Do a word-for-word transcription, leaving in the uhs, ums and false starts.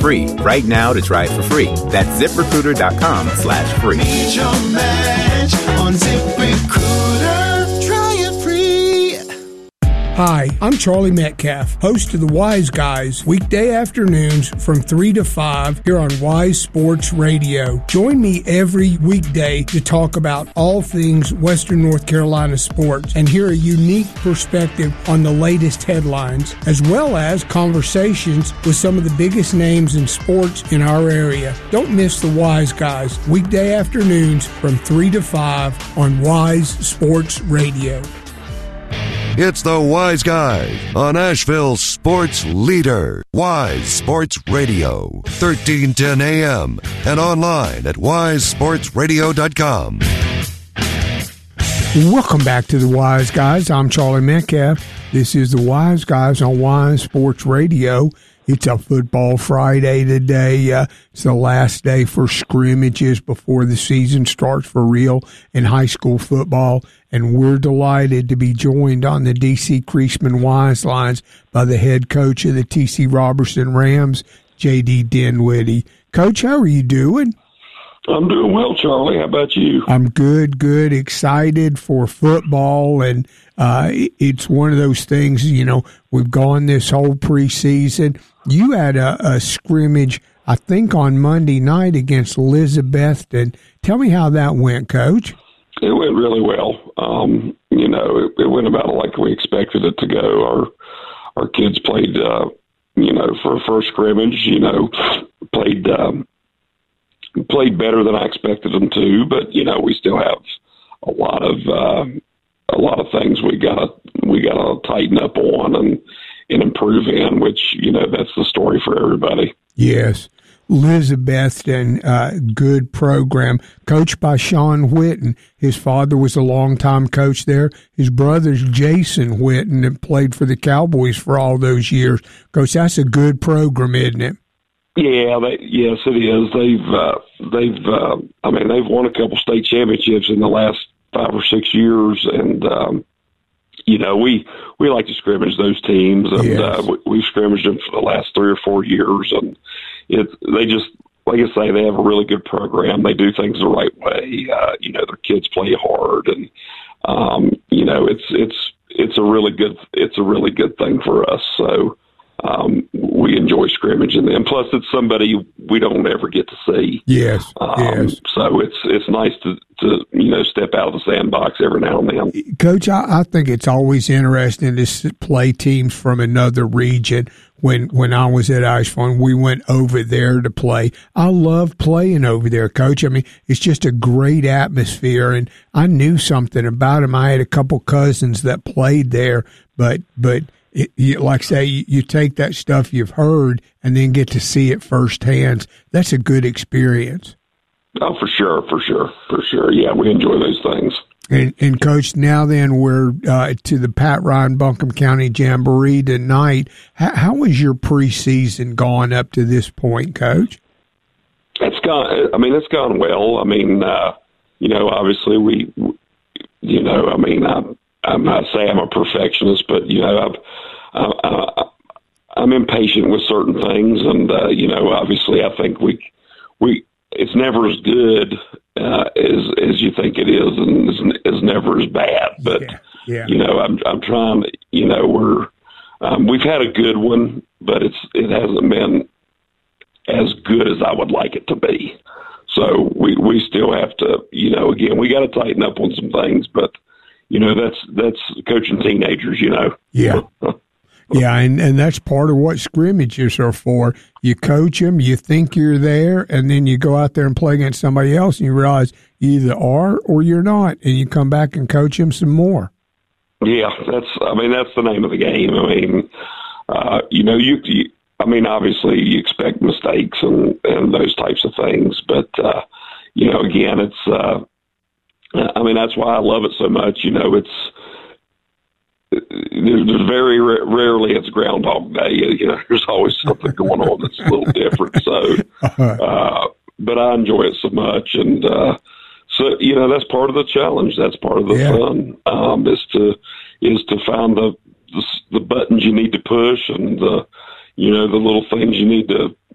free right now to try it for free. That's ZipRecruiter.com slash free. Need your match on ZipRecruiter. Try it free. Hi, I'm Charlie Metcalf, host of the Wise Guys, weekday afternoons from three to five here on Wise Sports Radio. Join me every weekday to talk about all things Western North Carolina sports and hear a unique perspective on the latest headlines, as well as conversations with some of the biggest names in sports in our area. Don't miss the Wise Guys, weekday afternoons from three to five on Wise Sports Radio. It's the Wise Guys on Asheville's sports leader, Wise Sports Radio, thirteen ten A M and online at wise sports radio dot com. Welcome back to the Wise Guys. I'm Charlie Metcalf. This is the Wise Guys on Wise Sports Radio. It's a football Friday today. Uh, it's the last day for scrimmages before the season starts for real in high school football. And we're delighted to be joined on the D C Creasman Wise lines by the head coach of the T C Robertson Rams, J D Dinwiddie. Coach, how are you doing? I'm doing well, Charlie. How about you? I'm good, good, excited for football, and uh, it's one of those things, you know, we've gone this whole preseason. You had a, a scrimmage, I think, on Monday night against Elizabethton. Tell me how that went, Coach. It went really well. Um, you know, it, it went about like we expected it to go. Our our kids played, uh, you know, for a first scrimmage, you know, played um, played better than I expected them to. But you know, we still have a lot of uh, a lot of things we gotta we gotta tighten up on and and improve in. Which you know, that's the story for everybody. Yes. Elizabethton, uh, good program, coached by Sean Whitten. His father was a longtime coach there. His brother's Jason Whitten, that played for the Cowboys for all those years. Coach, that's a good program, isn't it? Yeah, they, yes, it is. They've, uh, they've, uh, I mean, they've won a couple state championships in the last five or six years, and um, you know, we we like to scrimmage those teams, and yes. uh, we, we've scrimmaged them for the last three or four years, and it they just, like I say, they have a really good program. They do things the right way. Uh, you know, their kids play hard, and um, you know, it's it's it's a really good it's a really good thing for us. So um, we enjoy scrimmaging them. Plus, it's somebody we don't ever get to see. Yes, um, yes. So it's it's nice to, to you know step out of the sandbox every now and then. Coach, I, I think it's always interesting to play teams from another region. When when I was at Asheville, we went over there to play. I love playing over there, Coach. I mean, it's just a great atmosphere, and I knew something about them. I had a couple cousins that played there, but but it, you, like I say, you, you take that stuff you've heard and then get to see it firsthand. That's a good experience. Oh, for sure, for sure, for sure. Yeah, we enjoy those things. And, and Coach, now then we're uh, to the Pat Ryan Buncombe County Jamboree tonight. How, how has your preseason gone up to this point, Coach? It's gone. I mean, it's gone well. I mean, uh, you know, obviously we, you know, I mean, I'm, I'm not saying I'm a perfectionist, but you know, I've, I, I, I'm impatient with certain things, and uh, you know, obviously, I think we we it's never as good uh, as as you think it is, and is, is never as bad. But yeah, yeah. you know, I'm I'm trying. To, you know, we're um, we've had a good one, but it's it hasn't been as good as I would like it to be. So we we still have to, you know, again, we got to tighten up on some things, but you know, that's that's coaching teenagers, you know. Yeah. Yeah, and, and that's part of what scrimmages are for. You coach them, you think you're there, and then you go out there and play against somebody else, and you realize you either are or you're not, and you come back and coach them some more. Yeah, that's. I mean, that's the name of the game. I mean, uh, you know, you, you. I mean, obviously, you expect mistakes and, and those types of things, but uh, you know, again, it's. Uh, I mean, that's why I love it so much. You know, it's. There's very rarely it's Groundhog Day. You know, there's always something going on that's a little different. So, uh, but I enjoy it so much, and uh, so you know that's part of the challenge. That's part of the yeah. fun. Um, is to is to find the, the the buttons you need to push, and the you know the little things you need to